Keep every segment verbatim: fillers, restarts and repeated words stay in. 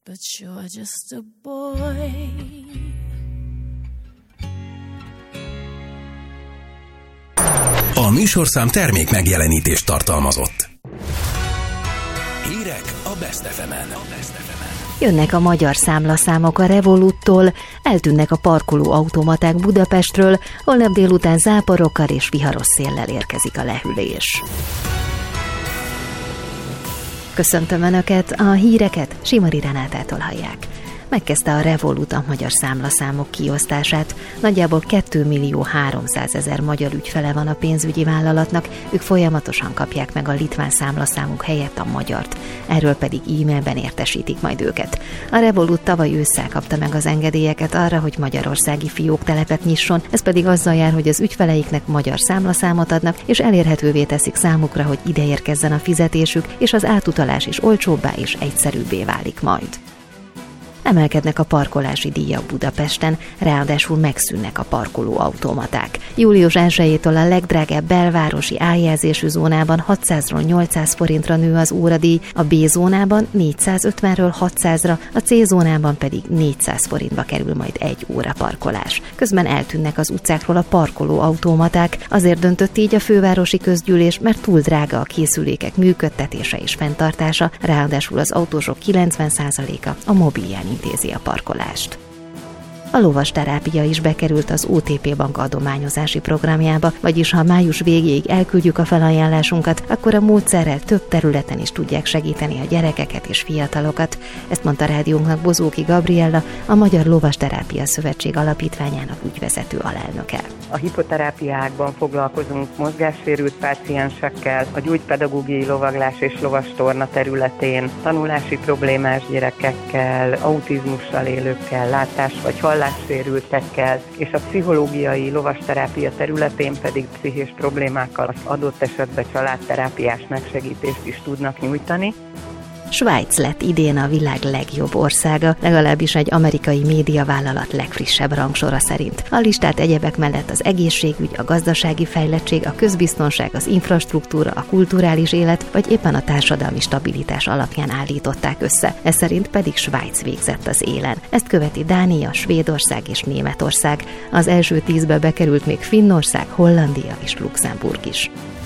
but you're just a boy. A műsorszám termék megjelenítést tartalmazott. Hírek a Best ef emen. Jönnek a magyar számlaszámok a Revoluttól, eltűnnek a parkolóautomaták Budapestről, holnap délután záporokkal és viharos széllel érkezik a lehűlés. Köszöntöm Önöket, a híreket Simari Renátától hallják. Megkezdte a Revolut a magyar számlaszámok kiosztását. Nagyjából két millió háromszázezer magyar ügyfele van a pénzügyi vállalatnak, ők folyamatosan kapják meg a litván számlaszámuk helyett a magyart. Erről pedig e-mailben értesítik majd őket. A Revolut tavaly ősszel kapta meg az engedélyeket arra, hogy magyarországi fióktelepet nyisson, ez pedig azzal jár, hogy az ügyfeleiknek magyar számlaszámot adnak, és elérhetővé teszik számukra, hogy ide érkezzen a fizetésük, és az átutalás is olcsóbbá és egyszerűbbé válik majd. Emelkednek a parkolási díjak Budapesten, ráadásul megszűnnek a parkolóautomaták. július elsejétől a legdrágább belvárosi A-jelzésű zónában hatszázról nyolcszáz forintra nő az óradíj, a B-zónában négyszázötvenről hatszázra, a C-zónában pedig négyszáz forintba kerül majd egy óra parkolás. Közben eltűnnek az utcákról a parkolóautomaták, azért döntött így a fővárosi közgyűlés, mert túl drága a készülékek működtetése és fenntartása, ráadásul az autósok kilencven százaléka a mobilján intézi a parkolást. A lovasterápia is bekerült az o té pé Bank adományozási programjába, vagyis ha május végéig elküldjük a felajánlásunkat, akkor a módszerrel több területen is tudják segíteni a gyerekeket és fiatalokat. Ezt mondta rádiónknak Bozóki Gabriella, a Magyar Lovasterápia Szövetség alapítványának ügyvezető alelnöke. A hipoterápiákban foglalkozunk mozgássérült páciensekkel, a gyógypedagógiai lovaglás és lovastorna területén, tanulási problémás gyerekekkel, autizmussal élőkkel, látás vagy hallássérültekkel, és a pszichológiai lovasterápia területén pedig pszichés problémákkal az adott esetben családterápiás megsegítést is tudnak nyújtani. Svájc lett idén a világ legjobb országa, legalábbis egy amerikai médiavállalat legfrissebb rangsora szerint. A listát egyebek mellett az egészségügy, a gazdasági fejlettség, a közbiztonság, az infrastruktúra, a kulturális élet, vagy éppen a társadalmi stabilitás alapján állították össze. Ez szerint pedig Svájc végzett az élen. Ezt követi Dánia, Svédország és Németország. Az első tízbe bekerült még Finnország, Hollandia és Luxemburg is.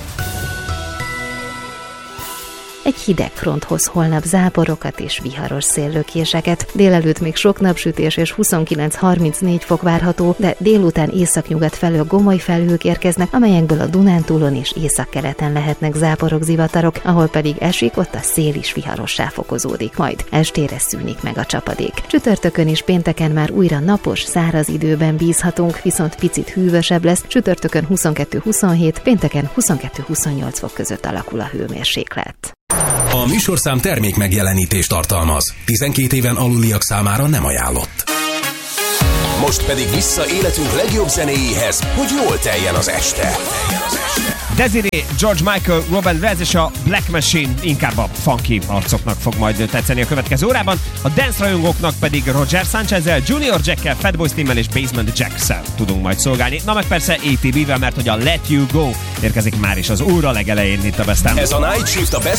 Egy hideg front hoz holnap záporokat és viharos széllökéseket. Délelőtt még sok napsütés és huszonkilenc-harmincnégy fok várható, de délután északnyugat felől gomoly felhők érkeznek, amelyekből a Dunántúlon és északkeleten lehetnek záporok, zivatarok, ahol pedig esik, ott a szél is viharossá fokozódik majd. Estére szűnik meg a csapadék. Csütörtökön és pénteken már újra napos, száraz időben bízhatunk, viszont picit hűvösebb lesz. Csütörtökön huszonkettő-huszonhét, pénteken huszonkettő-huszonnyolc fok között alakul a hőmérséklet. A műsorszám termék megjelenítést tartalmaz. tizenkét éven aluliak számára nem ajánlott. Most pedig vissza életünk legjobb zenéjéhez, hogy jól teljen az este. Desiree, George Michael, Robin Rez és a Black Machine inkább a funky arcoknak fog majd tetszeni a következő órában, a dance rajongóknak pedig Roger Sanchezzel, Junior Jackkel, Fatboy Slimmel és Basement Jacksel tudunk majd szolgálni. Na meg persze á té bé-vel, mert hogy a Let You Go érkezik már is az óra legelején itt a Best of. Ez a Night Shift a Best